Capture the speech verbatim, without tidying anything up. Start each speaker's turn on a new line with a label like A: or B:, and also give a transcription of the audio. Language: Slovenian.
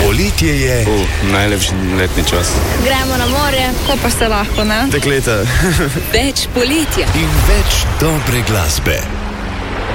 A: Poletje je.
B: Uh, najlepši letni čas.
C: Gremo na morje, ko pa se lahko, ne?
B: Dekleta.
D: Več poletja
A: In več dobre glasbe.